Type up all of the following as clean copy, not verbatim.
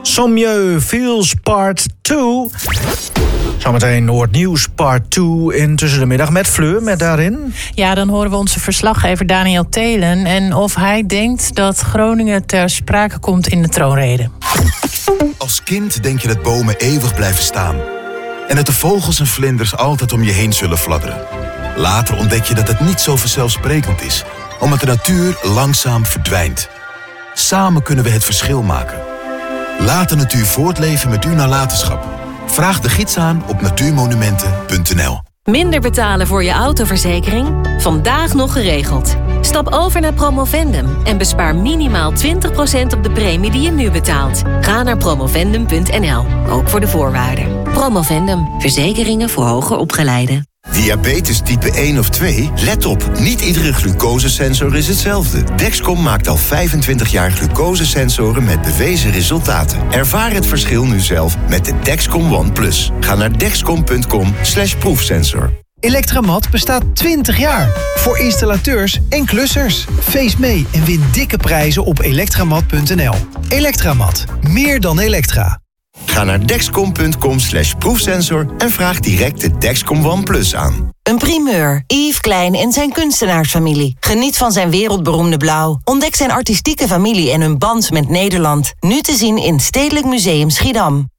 Sommieu Feels Part 2. Zometeen Noordnieuws Part 2 in Tussen de Middag met Fleur, met daarin... Ja, dan horen we onze verslaggever Daniel Thelen en of hij denkt dat Groningen ter sprake komt in de troonrede. Als kind denk je dat bomen eeuwig blijven staan. En dat de vogels en vlinders altijd om je heen zullen fladderen. Later ontdek je dat het niet zo vanzelfsprekend is, omdat de natuur langzaam verdwijnt. Samen kunnen we het verschil maken. Laat de natuur voortleven met uw nalatenschap. Vraag de gids aan op natuurmonumenten.nl. Minder betalen voor je autoverzekering? Vandaag nog geregeld. Stap over naar Promovendum en bespaar minimaal 20% op de premie die je nu betaalt. Ga naar promovendum.nl, ook voor de voorwaarden. Promovendum, verzekeringen voor hoger opgeleiden. Diabetes type 1 of 2? Let op, niet iedere glucosesensor is hetzelfde. Dexcom maakt al 25 jaar glucosesensoren met bewezen resultaten. Ervaar het verschil nu zelf met de Dexcom One Plus. Ga naar dexcom.com/proefsensor. Electramat bestaat 20 jaar. Voor installateurs en klussers. Feest mee en win dikke prijzen op elektramat.nl. Electramat. Meer dan elektra. Ga naar dexcom.com/proefsensor en vraag direct de Dexcom One Plus aan. Een primeur. Yves Klein en zijn kunstenaarsfamilie. Geniet van zijn wereldberoemde blauw. Ontdek zijn artistieke familie en hun band met Nederland. Nu te zien in Stedelijk Museum Schiedam.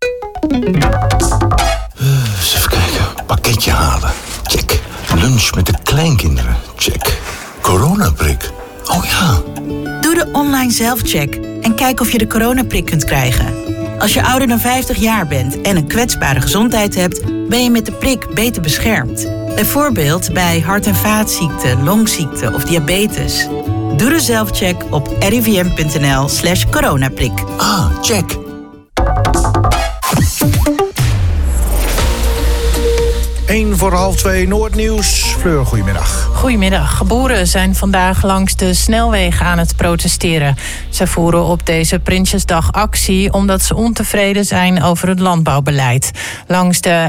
Eens even kijken. Pakketje halen. Check. Lunch met de kleinkinderen. Check. Coronaprik. Oh ja. Doe de online zelfcheck en kijk of je de coronaprik kunt krijgen. Als je ouder dan 50 jaar bent en een kwetsbare gezondheid hebt, ben je met de prik beter beschermd. Bijvoorbeeld bij hart- en vaatziekten, longziekten of diabetes. Doe de zelfcheck op rivm.nl/coronaprik. Ah, check. Eén voor 1:30 Noordnieuws. Fleur, goedemiddag. Goedemiddag. Boeren zijn vandaag langs de snelwegen aan het protesteren. Ze voeren op deze Prinsjesdag actie omdat ze ontevreden zijn over het landbouwbeleid. Langs de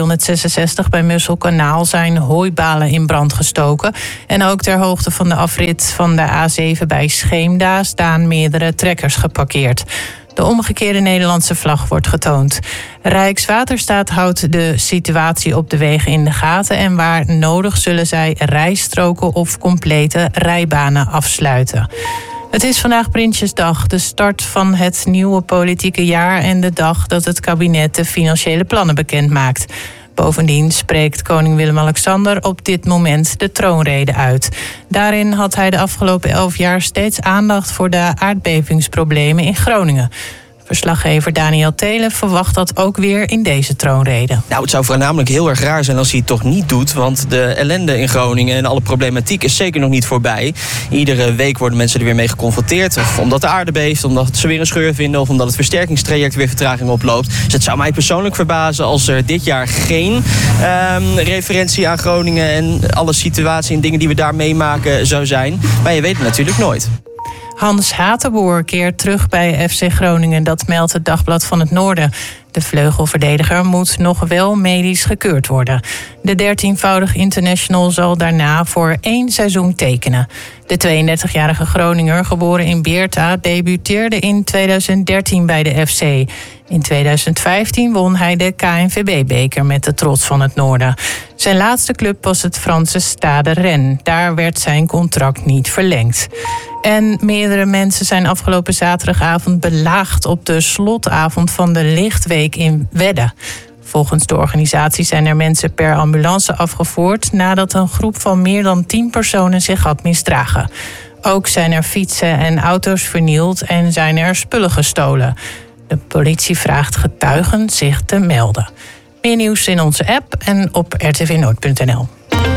N366 bij Musselkanaal zijn hooibalen in brand gestoken. En ook ter hoogte van de afrit van de A7 bij Scheemda staan meerdere trekkers geparkeerd. De omgekeerde Nederlandse vlag wordt getoond. Rijkswaterstaat houdt de situatie op de wegen in de gaten en waar nodig zullen zij rijstroken of complete rijbanen afsluiten. Het is vandaag Prinsjesdag, de start van het nieuwe politieke jaar en de dag dat het kabinet de financiële plannen bekendmaakt. Bovendien spreekt koning Willem-Alexander op dit moment de troonrede uit. Daarin had hij de afgelopen 11 jaar steeds aandacht voor de aardbevingsproblemen in Groningen. Verslaggever Daniel Thelen verwacht dat ook weer in deze troonrede. Nou, het zou voornamelijk heel erg raar zijn als hij het toch niet doet, want de ellende in Groningen en alle problematiek is zeker nog niet voorbij. Iedere week worden mensen er weer mee geconfronteerd. Of omdat de aarde beeft, omdat ze weer een scheur vinden of omdat het versterkingstraject weer vertraging oploopt. Dus het zou mij persoonlijk verbazen als er dit jaar geen referentie aan Groningen en alle situatie en dingen die we daar meemaken zou zijn. Maar je weet het natuurlijk nooit. Hans Hatenboer keert terug bij FC Groningen, dat meldt het Dagblad van het Noorden. De vleugelverdediger moet nog wel medisch gekeurd worden. De 13-voudig international zal daarna voor 1 seizoen tekenen. De 32-jarige Groninger, geboren in Beerta, debuteerde in 2013 bij de FC. In 2015 won hij de KNVB-beker met de trots van het Noorden. Zijn laatste club was het Franse Stade Rennes. Daar werd zijn contract niet verlengd. En meerdere mensen zijn afgelopen zaterdagavond belaagd op de slotavond van de Lichtweek in Wedde. Volgens de organisatie zijn er mensen per ambulance afgevoerd nadat een groep van meer dan 10 personen zich had misdragen. Ook zijn er fietsen en auto's vernield en zijn er spullen gestolen. De politie vraagt getuigen zich te melden. Meer nieuws in onze app en op rtvnoord.nl.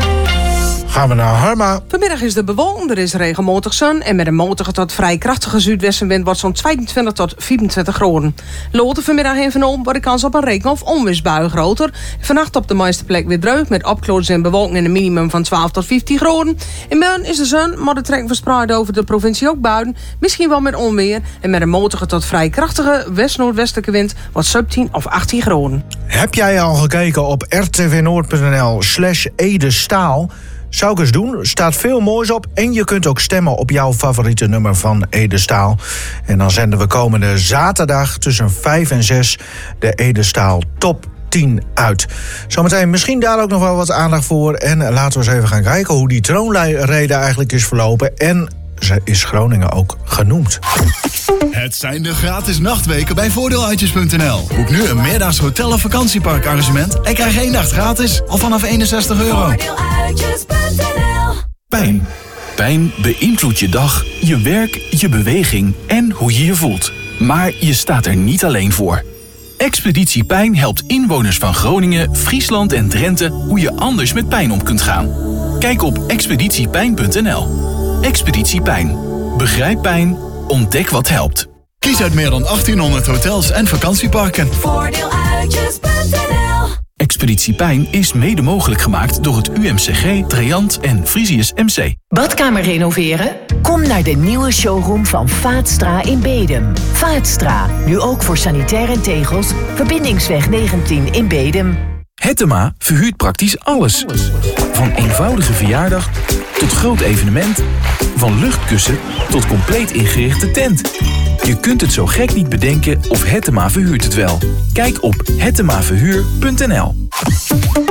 Gaan we naar Harma. Vanmiddag is de bewolking, er is regelmatig zon en met een matige tot vrij krachtige zuidwestenwind wordt zo'n 22 tot 24 graden. Later vanmiddag in Van Olm wordt de kans op een regen- of onweersbui groter. Vannacht op de meeste plek weer droog met opklaringen en bewolking en een minimum van 12 tot 15 graden. In morgen is de zon, maar de trekken verspreid over de provincie ook buien. Misschien wel met onweer en met een matige tot vrij krachtige west-noordwestelijke wind wordt 17 of 18 graden. Heb jij al gekeken op rtvnoord.nl/Ede Staal? Zou ik eens doen. Staat veel moois op. En je kunt ook stemmen op jouw favoriete nummer van Ede Staal. En dan zenden we komende zaterdag tussen 5 en 6 de Ede Staal Top 10 uit. Zometeen misschien daar ook nog wel wat aandacht voor. En laten we eens even gaan kijken hoe die troonrede eigenlijk is verlopen. En is Groningen ook genoemd. Het zijn de gratis nachtweken bij voordeeluitjes.nl. Boek nu een meerdaags hotel- of vakantieparkarrangement en krijg 1 nacht gratis al vanaf €61. Voordeeluitjes.nl. Pijn. Pijn beïnvloedt je dag, je werk, je beweging en hoe je je voelt. Maar je staat er niet alleen voor. Expeditie Pijn helpt inwoners van Groningen, Friesland en Drenthe hoe je anders met pijn om kunt gaan. Kijk op expeditiepijn.nl. Expeditie Pijn. Begrijp pijn, ontdek wat helpt. Kies uit meer dan 1800 hotels en vakantieparken. Voordeeluitjes.nl. Expeditie Pijn is mede mogelijk gemaakt door het UMCG, Treant en Frisius MC. Badkamer renoveren? Kom naar de nieuwe showroom van Vaatstra in Bedum. Vaatstra, nu ook voor sanitair en tegels. Verbindingsweg 19 in Bedum. Hettema verhuurt praktisch alles. Van eenvoudige verjaardag tot groot evenement. Van luchtkussen tot compleet ingerichte tent. Je kunt het zo gek niet bedenken of Hettema verhuurt het wel. Kijk op hettemaverhuur.nl.